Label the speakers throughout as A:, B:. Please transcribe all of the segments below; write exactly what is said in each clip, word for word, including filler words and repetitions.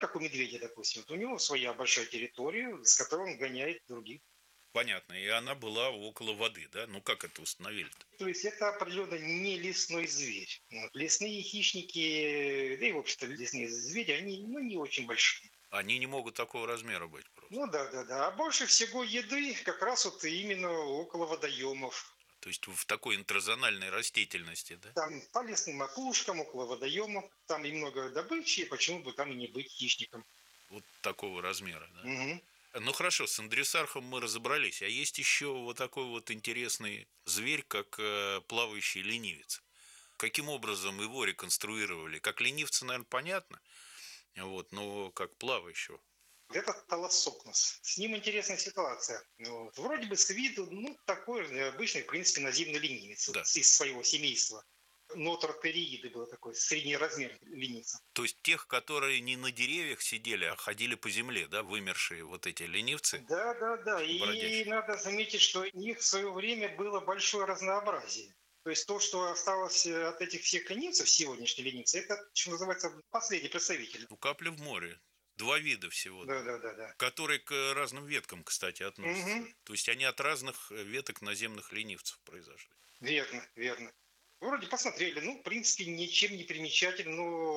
A: Как у медведя, допустим. Вот у него своя большая территория, с которой он гоняет других.
B: Понятно. И она была около воды, да? Ну, как это установили-то?
A: То есть это определенно не лесной зверь. Вот. Лесные хищники, да и, в общем-то, лесные звери, они ну, не очень большие.
B: Они не могут такого размера быть просто.
A: Ну да, да, да. А больше всего еды как раз вот именно около водоемов.
B: То есть в такой интразональной растительности, да?
A: Там по лесным опушкам, около водоемов. Там и много добычи, почему бы там и не быть хищником.
B: Вот такого размера, да?
A: Угу.
B: Ну хорошо, с андресархом мы разобрались. А есть еще вот такой вот интересный зверь, как э, плавающий ленивец. Каким образом его реконструировали? Как ленивца, наверное, понятно, вот, но как плавающего.
A: Это Талассокнус. С ним интересная ситуация. Вот. Вроде бы с виду, ну, такой же обычный, в принципе, наземный ленивец вот,
B: Да.
A: из своего семейства. Нотротерииды был такой, средний размер ленивца.
B: То есть тех, которые не на деревьях сидели, а ходили по земле, да, вымершие вот эти ленивцы
A: Да, да, да. И
B: бродячие.
A: надо заметить, что у них в свое время было большое разнообразие. То есть то, что осталось от этих всех ленивцев, сегодняшние ленивцы, это, что называется, последний представитель.
B: Ну, капля в море. Два вида всего,
A: Да, да, да, да.
B: которые к разным веткам, кстати, относятся.
A: Угу.
B: То есть они от разных веток наземных ленивцев произошли.
A: Верно, верно. Вроде посмотрели, ну, в принципе, ничем не примечательно,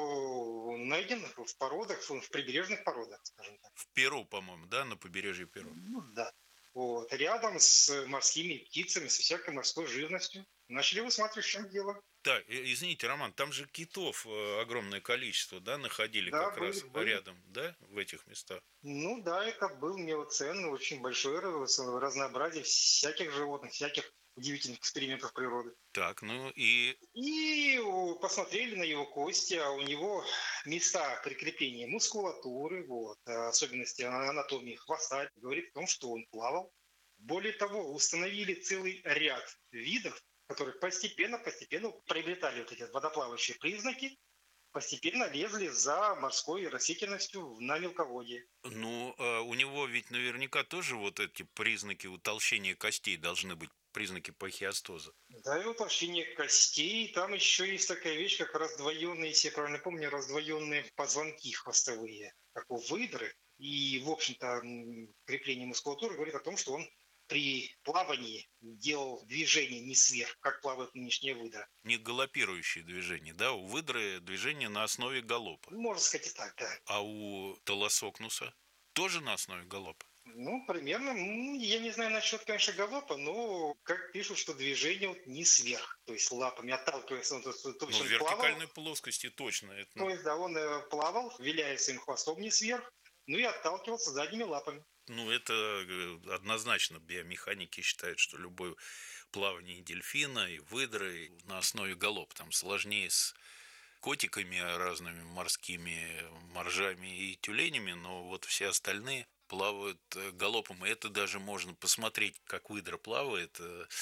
A: но найден в породах, в прибрежных породах, скажем так.
B: В Перу, по-моему, да, на побережье Перу.
A: Ну, да. Вот. Рядом с морскими птицами, со всякой морской живностью. Начали высматривать, в чем дело.
B: Да, извините, Роман, там же китов огромное количество, да, находили
A: Да,
B: как
A: были,
B: раз
A: были.
B: рядом, да, в этих местах.
A: Ну да, это был миоцен, очень большое разнообразие всяких животных, всяких удивительных экспериментов природы.
B: Так, ну и...
A: И посмотрели на его кости, а у него места прикрепления мускулатуры, вот, особенности анатомии хвоста, говорит о том, что он плавал. Более того, установили целый ряд видов, которые постепенно-постепенно приобретали вот эти водоплавающие признаки, постепенно лезли за морской растительностью на мелководье.
B: Ну, а у него ведь наверняка тоже вот эти признаки утолщения костей должны быть, признаки пахиостоза.
A: Да, и утолщение костей. Там еще есть такая вещь, как раздвоенные, если я правильно помню, раздвоенные позвонки хвостовые, как у выдры. И, в общем-то, крепление мускулатуры говорит о том, что он при плавании делал движение не сверх, как плавает нынешняя выдра.
B: Не галопирующие движения, да? У выдры движение на основе галопа.
A: Можно сказать и так, да.
B: А у Таласокнуса тоже на основе галопа?
A: Ну, примерно, я не знаю насчет, конечно, галопа, но как пишут, что движение вот не сверх, то есть лапами отталкивается, то, то, то есть
B: Ну, в
A: он плавал,
B: вертикальной плоскости точно. Это...
A: то есть, да, он э, плавал, виляя своим хвостом не сверх, ну и отталкивался задними лапами.
B: Ну, это однозначно биомеханики считают, что любое плавание дельфина и выдры на основе галоп. Там сложнее с котиками разными морскими, моржами и тюленями, но вот все остальные плавают галопом. И это даже можно посмотреть, как выдра плавает.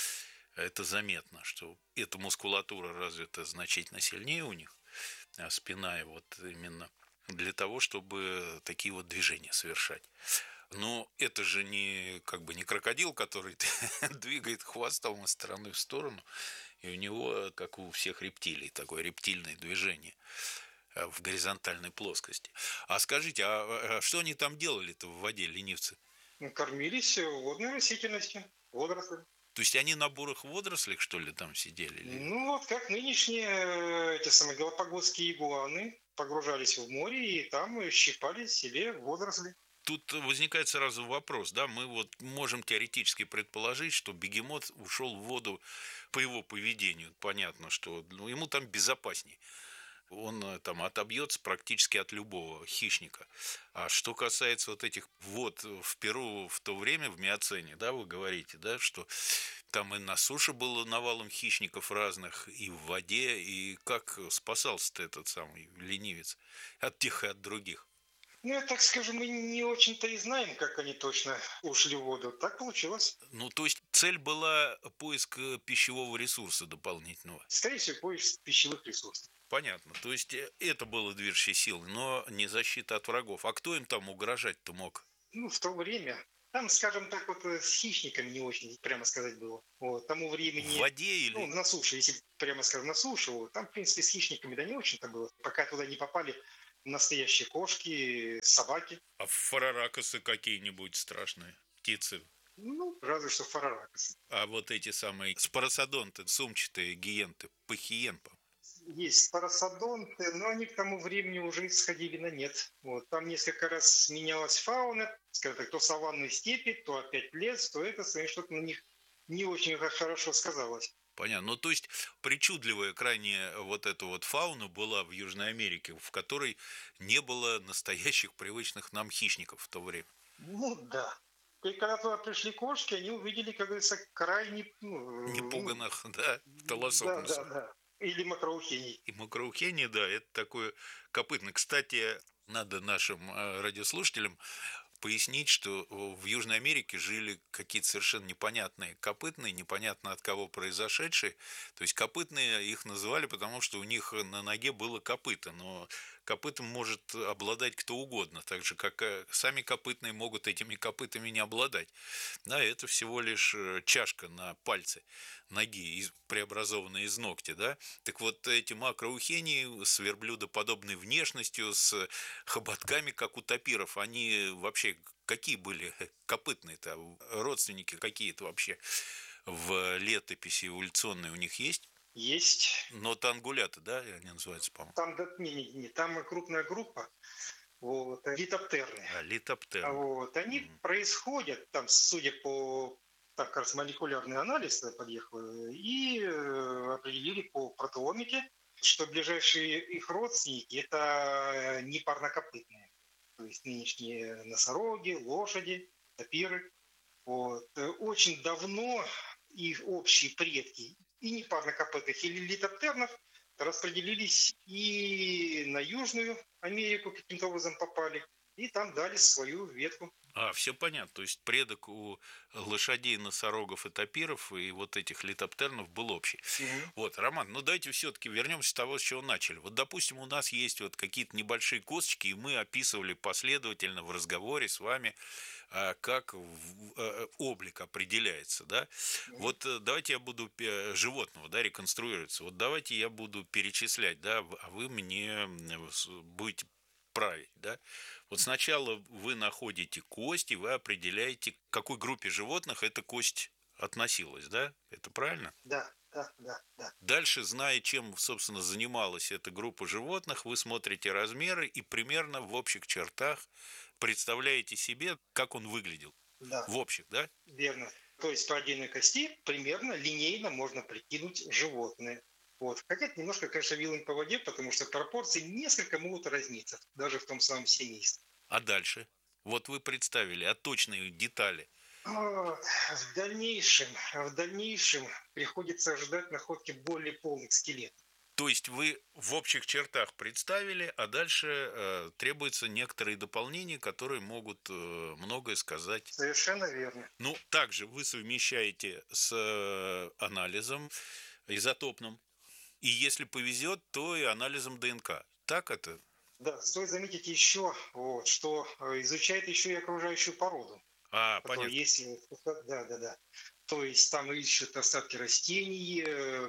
B: Это заметно, что эта мускулатура развита значительно сильнее у них, а спина и вот именно для того, чтобы такие вот движения совершать. Но это же не как бы не крокодил, который двигает хвостом из стороны в сторону, и у него, как у всех рептилий, такое рептильное движение в горизонтальной плоскости. А скажите, а что они там делали-то в воде, ленивцы?
A: Кормились водной растительностью, водорослями.
B: То есть они на бурых водорослях, что ли, там сидели?
A: Ну вот как нынешние эти самые галапагосские игуаны погружались в море и там щипали себе водоросли.
B: Тут возникает сразу вопрос, да, мы вот можем теоретически предположить, что бегемот ушел в воду по его поведению. Понятно, что ну, ему там безопасней. Он там отобьется практически от любого хищника. А что касается вот этих вод в Перу в то время, в Миоцене, да, вы говорите, да, что там и на суше было навалом хищников разных, и в воде, и как спасался-то этот самый ленивец от тех и от других?
A: Ну, так скажем, мы не очень-то и знаем, как они точно ушли в воду. Так получилось.
B: Ну, то есть цель была поиск пищевого ресурса дополнительного.
A: Скорее всего, поиск пищевых ресурсов.
B: Понятно. То есть это было движущей силой, но не защита от врагов. А кто им там угрожать-то мог?
A: Ну, в то время. Там, скажем так, вот с хищниками не очень, прямо сказать, было. Вот, тому
B: В
A: времени,
B: воде или...
A: ну, на суше, если прямо скажем, на суше, вот, там, в принципе, с хищниками да не очень-то было. Пока туда не попали настоящие кошки, собаки.
B: А фараракосы какие-нибудь страшные птицы?
A: Ну, разве что фараракосы.
B: А вот эти самые споросодонты, сумчатые гиенты, пахиен, по-моему.
A: Есть парасодонты, но они к тому времени уже исходили на нет. Вот. Там несколько раз менялась фауна, скажем так, то саванные степи, то опять лес, то это, что-то на них не очень хорошо сказалось.
B: Понятно. Ну, то есть причудливая крайне вот эта вот фауна была в Южной Америке, в которой не было настоящих привычных нам хищников в то время.
A: Ну да. И когда туда пришли кошки, они увидели, как говорится, крайне...
B: Непуганных, да,
A: Да, да,
B: толосокнусов.
A: да. Или макроухений.
B: И макроухени, да, это такое копытное. Кстати, надо нашим радиослушателям пояснить, что в Южной Америке жили какие-то совершенно непонятные копытные, непонятно от кого произошедшие. То есть копытные их называли, потому что у них на ноге было копыто, но копытом может обладать кто угодно, так же, как сами копытные могут этими копытами не обладать. Да, это всего лишь чашка на пальце ноги, преобразованная из ногтя, да. Так вот, эти макроухени с верблюдоподобной внешностью, с хоботками, как у тапиров, они вообще какие были копытные-то, родственники какие-то вообще в летописи эволюционной у них есть?
A: Есть.
B: Но тангулята, да, они называются, по-моему?
A: Там, да, не, не, не, там крупная группа, вот, литоптерны.
B: А, литоптерны.
A: Вот, они mm-hmm. происходят, там, судя по, так как раз молекулярный анализ подъехал, и э, определили по протеомике, что ближайшие их родственники – это не парнокопытные. То есть нынешние носороги, лошади, тапиры. Вот. Очень давно их общие предки и непарнокопытных, и литоптернов распределились и на Южную Америку каким-то образом попали, и там дали свою ветку.
B: А, все понятно. То есть предок у лошадей, носорогов и тапиров и вот этих литоптернов был общий. Угу. Вот, Роман, ну давайте все-таки вернемся с того, с чего начали. Вот, допустим, у нас есть вот какие-то небольшие косточки, и мы описывали последовательно в разговоре с вами, как облик определяется, да? Mm-hmm. Вот давайте я буду животного, да, реконструироваться. Вот давайте я буду перечислять, да, а вы мне будете править, да? Вот сначала вы находите кость, и вы определяете, к какой группе животных эта кость относилась, да? Это правильно?
A: Да, да, да, да.
B: Дальше, зная, чем, собственно, занималась эта группа животных, вы смотрите размеры и примерно в общих чертах представляете себе, как он выглядел.
A: Да.
B: В общих, да?
A: Верно. То есть по отдельной кости примерно линейно можно прикинуть животное. Вот. Хотя немножко, конечно, вилами по воде, потому что пропорции несколько могут разниться, даже в том самом семействе.
B: А дальше? Вот вы представили, а точные детали?
A: Вот. В дальнейшем, в дальнейшем приходится ожидать находки более полных скелетов.
B: То есть вы в общих чертах представили, а дальше э, требуются некоторые дополнения, которые могут э, многое сказать.
A: Совершенно верно.
B: Ну, также вы совмещаете с э, анализом изотопным. И если повезет, то и анализом ДНК. Так это?
A: Да, стоит заметить еще, вот, что изучает еще и окружающую породу.
B: А, понятно.
A: Есть, да, да, да. То есть там ищут остатки растений,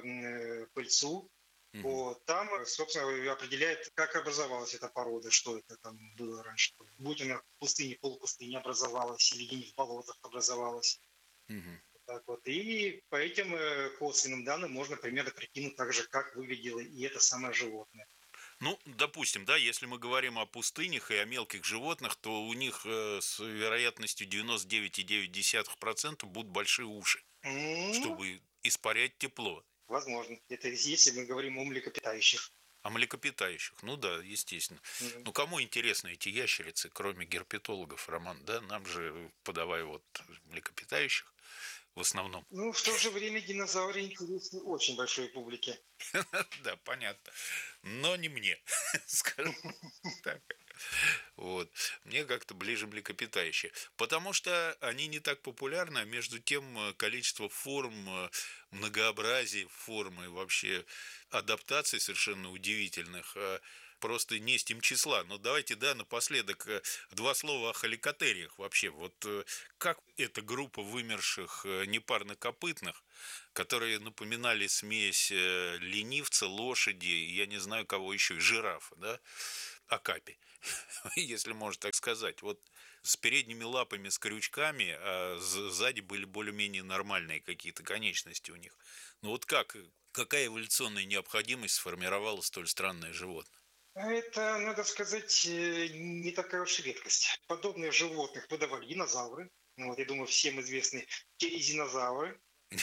A: пыльцу. Угу. Вот, там, собственно, определяет, как образовалась эта порода, что это там было раньше. Будь она в пустыне, полупустыне образовалась, или где-нибудь в болотах образовалась.
B: Угу.
A: Так вот. И по этим косвенным данным можно примерно прикинуть также, как выглядело и это самое животное.
B: Ну, допустим, да, если мы говорим о пустынях и о мелких животных, то у них э, с вероятностью девяносто девять целых девять десятых процента будут большие уши, mm-hmm. чтобы испарять тепло.
A: Возможно. Это если мы говорим о млекопитающих.
B: О млекопитающих, ну да, естественно. Mm-hmm. Ну, кому интересны эти ящерицы, кроме герпетологов, Роман, да? Нам же подавай вот млекопитающих в основном.
A: Ну, в то же время динозавры интересны очень большой публике.
B: Да, понятно. Но не мне, скажем так. Вот. Мне как-то ближе млекопитающие. Потому что они не так популярны, а между тем количество форм, многообразие форм и вообще адаптаций совершенно удивительных просто не с тем числа. Но давайте, да, напоследок два слова о халикотериях вообще. Вот как эта группа вымерших непарнокопытных, которые напоминали смесь ленивца, лошади, я не знаю кого еще, жирафа, да, окапи, если можно так сказать. Вот с передними лапами, с крючками, а сзади были более-менее нормальные какие-то конечности у них. Ну вот как, какая эволюционная необходимость сформировала столь странное животное?
A: Это, надо сказать, э, не такая уж и редкость. Подобных животных выдавали динозавры. Ну, вот, я думаю, всем известны терезинозавры.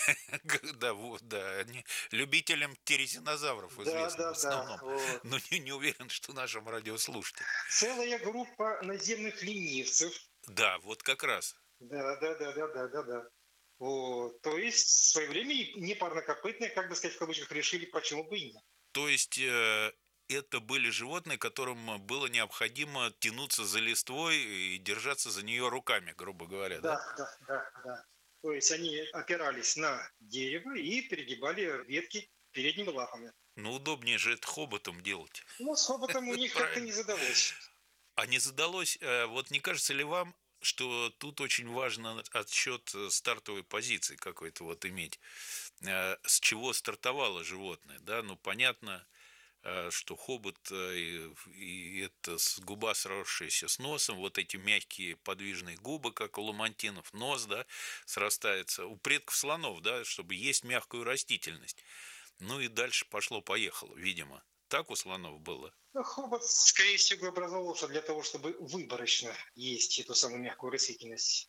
B: Да, вот, да, они любителям терезинозавров
A: Да,
B: известны в
A: да, да.
B: основном,
A: Вот.
B: но не, не уверен, что нашим радиослушателям.
A: Целая группа наземных ленивцев.
B: Да, вот как раз.
A: Да, да, да, да, да, да, да. Вот. То есть в свое время и непарнокопытные, как бы сказать, в кавычках, решили, почему бы и нет.
B: То есть э, это были животные, которым было необходимо тянуться за листвой и держаться за нее руками, грубо говоря, да?
A: Да, да, да, да. То есть они опирались на дерево и перегибали ветки передними лапами.
B: Ну, удобнее же это хоботом делать.
A: Но с хоботом у них как-то не
B: Правильно.
A: задалось.
B: А не задалось, э, вот не кажется ли вам, что тут очень важно отсчет э, стартовой позиции какой-то вот иметь? Э, С чего стартовало животное, да? Ну, понятно, э, что хобот э, и, и это с- губа, сросшаяся с носом, вот эти мягкие подвижные губы, как у ламантинов, нос, да, срастается. У предков слонов, да, чтобы есть мягкую растительность. Ну и дальше пошло-поехало, видимо. Так у слонов было.
A: Ну, хобот, скорее всего, образовался для того, чтобы выборочно есть эту самую мягкую растительность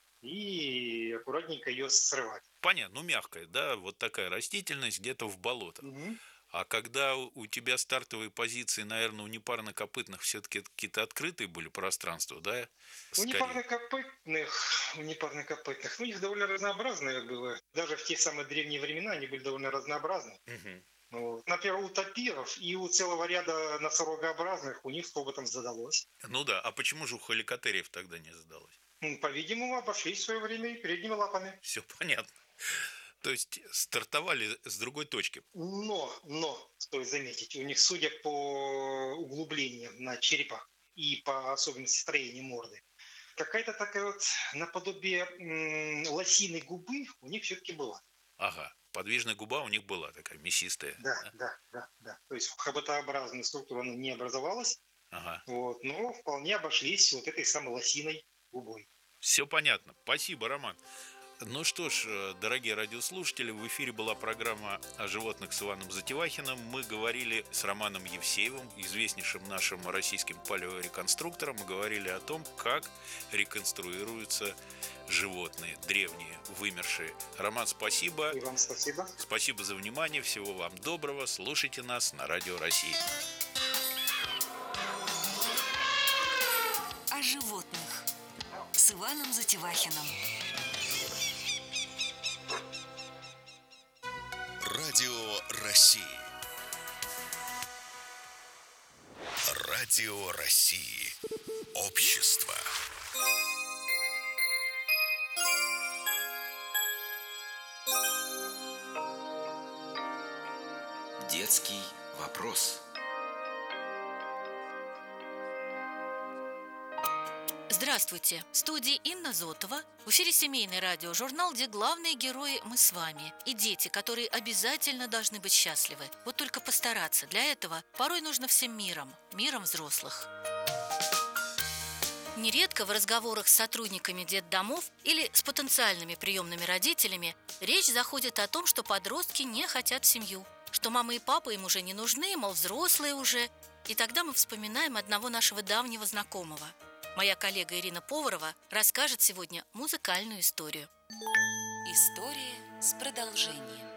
A: и аккуратненько ее срывать.
B: Понятно, ну мягкая, да, вот такая растительность где-то в болотах.
A: Мгм.
B: А когда у у тебя стартовые позиции, наверное, у непарнокопытных все-таки какие-то открытые были пространства, да,
A: У
B: скорее.
A: непарнокопытных, у непарнокопытных, ну, их довольно разнообразное было. Даже в те самые древние времена они были довольно разнообразны.
B: Мгм.
A: Вот. Например, у тапиров и у целого ряда носорогообразных у них с хоботом задалось.
B: Ну да, а почему же у халикотериев тогда не задалось?
A: М, По-видимому, обошлись в свое время и передними лапами.
B: Все понятно. То есть стартовали с другой точки.
A: Но, но, стоит заметить, у них, судя по углублениям на черепах и по особенности строения морды, какая-то такая вот наподобие м, лосиной губы у них все-таки была.
B: Ага, подвижная губа у них была такая мясистая.
A: Да,
B: Да?
A: да, да, да. То есть хоботообразная структура она не образовалась,
B: Ага.
A: вот, но вполне обошлись вот этой самой лосиной губой.
B: Все понятно. Спасибо, Роман. Ну что ж, э, дорогие радиослушатели, в эфире была программа о животных с Иваном Затевахиным. Мы говорили с Романом Евсеевым, известнейшим нашим российским палеореконструктором. Мы говорили о том, как реконструируются животные, древние, вымершие. Роман, спасибо.
A: И вам спасибо.
B: Спасибо за внимание. Всего вам доброго. Слушайте нас на Радио России.
C: О животных с Иваном Затевахиным.
D: Радио России. Радио России. Общество.
E: Детский вопрос.
F: Здравствуйте! В студии Инна Зотова. В эфире семейный радиожурнал, где главные герои мы с вами. И дети, которые обязательно должны быть счастливы. Вот только постараться. Для этого порой нужно всем миром. Миром взрослых. Нередко в разговорах с сотрудниками детдомов или с потенциальными приемными родителями речь заходит о том, что подростки не хотят семью, что мама и папа им уже не нужны, мол, взрослые уже. И тогда мы вспоминаем одного нашего давнего знакомого. Моя коллега Ирина Поварова расскажет сегодня музыкальную историю.
C: История с продолжением.